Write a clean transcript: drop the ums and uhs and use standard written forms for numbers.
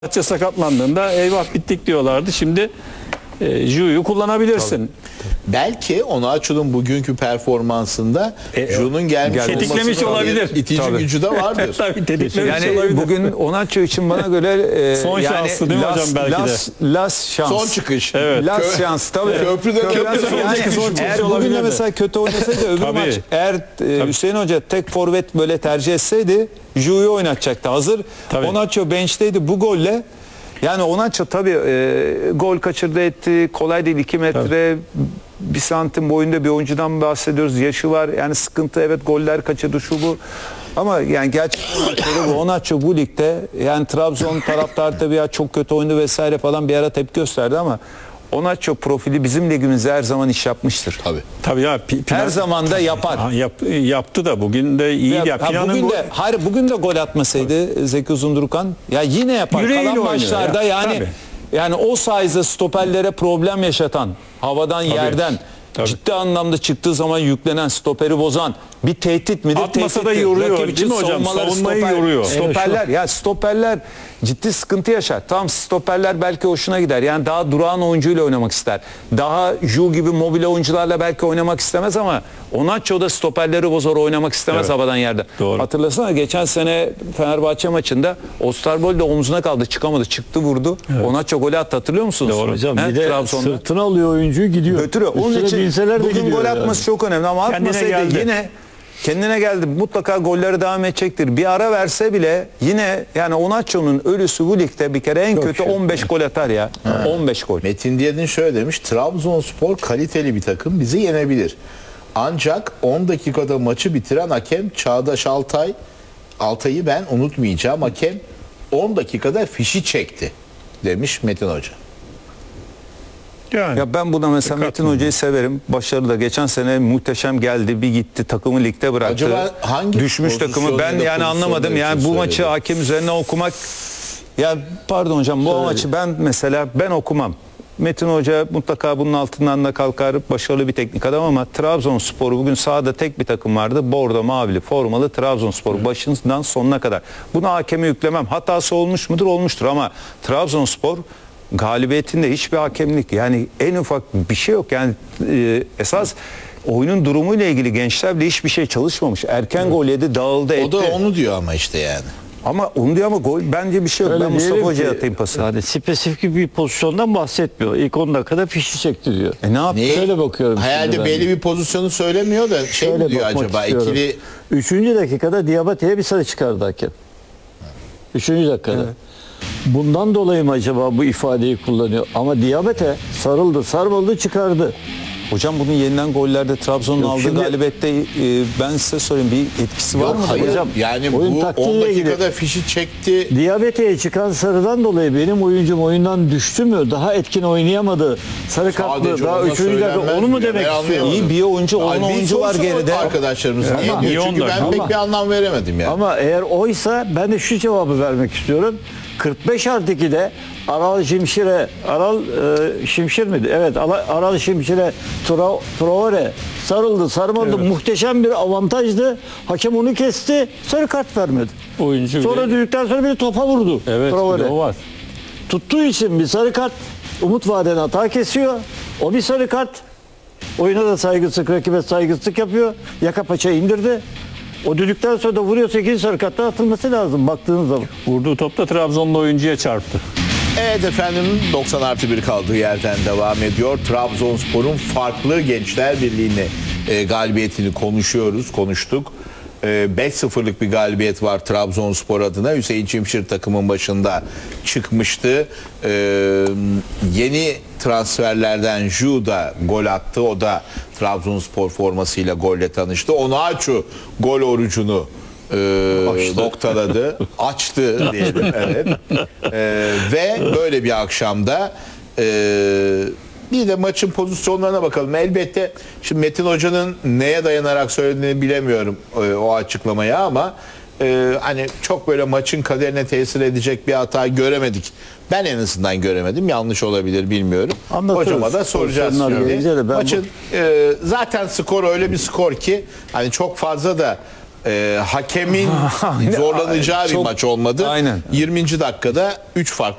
Fenerbahçe sakatlandığında eyvah bittik diyorlardı. Şimdi Ju'yu kullanabilirsin. Belki Onaçu'nun bugünkü performansında Ju'nun gelmiş tetiklemiş olmasının olabilir. itici gücü de vardır. Tabii tetiklemiş Yani olabilir. bugün Onaçu için bana göre Son şansı değil mi hocam belki de? Last şans. Son çıkış. Evet. Last şans tabii. Köprüde Yani son çıkış eğer bugün olabilirdi. de mesela kötü oynasaydı öbür Tabii. maç eğer Hüseyin Hoca tek forvet böyle tercih etseydi Ju'yu oynatacaktı. Hazır Tabii. Onaçu bench'teydi bu golle. Yani Onaçu tabii gol kaçırdı etti. Kolay değil 2 metre 1 santim boyunda bir oyuncudan bahsediyoruz. Yaşı var. Yani sıkıntı, evet goller kaçırdı şu bu. Ama yani gerçekten bu Onaçu bu ligde yani Trabzon taraftarı tabii ya çok kötü oyundu vesaire falan bir ara tepki gösterdi ama Onaçu profili bizim ligimizde her zaman iş yapmıştır. Tabii. Ya Her zaman da yapar. yaptı da bugün de iyi ya. Bugün de gol atmasaydı Zeki Uzundurkan ya yine yapar. Yüreğiyle Kalan oynuyor maçlarda ya. yani Tabii. yani o size'da stoperlere problem yaşatan, havadan yerden Tabii. ciddi anlamda çıktığı zaman yüklenen, stoperi bozan bir tehdit midir? Atmasa da Tehdittir. yoruyor, Rakip için değil mi hocam? savunmaları Savunmayı yoruyor. Stoperler ya stoperler ciddi sıkıntı yaşar. Tamam stoperler belki hoşuna gider. Yani daha durağan oyuncuyla oynamak ister. Daha Ju gibi mobil oyuncularla belki oynamak istemez ama Onaçu da stoperleri bozar oynamak istemez Evet. havadan yerden. Doğru. Hatırlasana geçen sene Fenerbahçe maçında Osterwold omzuna kaldı çıkamadı. Çıktı vurdu. Onaçu golü attı hatırlıyor musunuz? Doğru Hocam He, bir de Trabzon'da. sırtına alıyor oyuncuyu gidiyor. Götürüyor. Onun Üstüne için binseler de bugün gidiyor gol yani. atması çok önemli ama Kendine atmasaydı geldi. yine kendine geldi. Mutlaka golleri devam edecektir. Bir ara verse bile yine yani Onaçu'nun ölüsü bu ligde bir kere en kötü 15 gol atar ya. 15 gol. Metin Diyadin şöyle demiş. Trabzonspor kaliteli bir takım, bizi yenebilir. Ancak 10 dakikada maçı bitiren hakem Çağdaş Altay'ı ben unutmayacağım. Hakem 10 dakikada fişi çekti demiş Metin Hoca. Yani. Ya ben buna mesela Metin Hoca'yı severim. Başarılı da geçen sene muhteşem geldi. Bir gitti takımı ligde bıraktı. Acaba hangi düşmüş takımı pozisyonda ben da yani anlamadım. pozisyonda Yani için bu maçı söyledi? hakem üzerine okumak ya pardon hocam bu maçı ben okumam. Metin Hoca mutlaka bunun altından da kalkar. Başarılı bir teknik adam ama Trabzonspor bugün sahada tek bir takım vardı. Bordo mavili formalı Trabzonspor başından sonuna kadar. Bunu hakeme yüklemem. Hatası olmuş mudur? Olmuştur ama Trabzonspor galibiyetinde hiçbir hakemlik yani en ufak bir şey yok. Yani esas oyunun durumuyla ilgili gençler bile hiçbir şey çalışmamış. Erken gol yedi, dağıldı etti. O da onu diyor ama işte yani. Ama onu diyor ama gol bence bir şey yok. Öyle Ben Mustafa diyelim Hoca'ya ki, atayım pası. Yani spesifik bir pozisyondan bahsetmiyor. İlk 10 dakikada fişi çekti diyor. Ne yaptı? Niye? Şöyle bakıyorum şimdi Hayalde ben. belli bir pozisyonu söylemiyor da şey mi Şöyle diyor bakmak acaba? istiyorum. İkili 3. dakikada Diabate'ye bir sarı çıkardı hakem. 3. dakikada. Bundan dolayı mı acaba bu ifadeyi kullanıyor? Ama Diabate sarıldı, sarmadı, çıkardı. Hocam bunun yeniden gollerde Trabzon'un Yok, aldığı şimdi- galibiyette ben size sorayım bir etkisi var Yok, mı? hayır. hocam? Yani Oyun bu 10 taktiğiyle ilgili. dakikada fişi çekti. Diabete'ye çıkan sarıdan dolayı benim oyuncum oyundan düştü mü? Daha etkin oynayamadı. Sarı kartlı. Sadece Daha ona 3. dakika. söylenmez Onu mu mi ya? demek Ben istiyor? anlayamadım. İyi bir oyuncu, Ay, 10 bir oyuncu var sorsun geride. Arkadaşlarımız niye Ama- diyor? Niye Çünkü onlar? ben Ama- pek bir anlam veremedim yani. Ama eğer oysa ben de şu cevabı vermek istiyorum. 45+2'de Aral Şimşir'e, Şimşir miydi? Evet, Aral Şimşir'e Traore sarıldı, sarmadı. Muhteşem bir avantajdı. Hakem onu kesti, sarı kart vermedi. Oyuncu Sonra bile- düdükten sonra bir topa vurdu. Evet, Traore. bir de o var. Tuttuğu için bir sarı kart umut vaden hata kesiyor. O bir sarı kart oyuna da saygısızlık, rakibe saygısızlık yapıyor. Yaka paça indirdi. O düdükten sonra da vuruyorsa ikinci sarı karttan atılması lazım baktığınız zaman. Vurduğu topta Trabzonlu oyuncuya çarptı. Evet efendim 90+1 kaldığı yerden devam ediyor. Trabzonspor'un farklı Gençler Birliği'ni galibiyetini konuştuk. 5-0'lık bir galibiyet var Trabzonspor adına. Hüseyin Çimşir takımın başında çıkmıştı. Yeni transferlerden Ju da gol attı. O da Trabzonspor formasıyla golle tanıştı. Onaçu gol orucunu noktaladı. Açtı diyelim. Evet. Ve böyle bir akşamda bir de maçın pozisyonlarına bakalım. Elbette şimdi Metin Hoca'nın neye dayanarak söylediğini bilemiyorum o açıklamayı ama hani çok böyle maçın kaderine tesir edecek bir hata göremedik. Ben en azından göremedim. Yanlış olabilir bilmiyorum. Anlatırız. Hocama da soracağız Pozisyonlar şimdi. gelince de ben Maçın zaten skor öyle bir skor ki hani çok fazla da Hakemin zorlanacağı bir Çok- maç olmadı. Aynen. 20. dakikada 3 farklı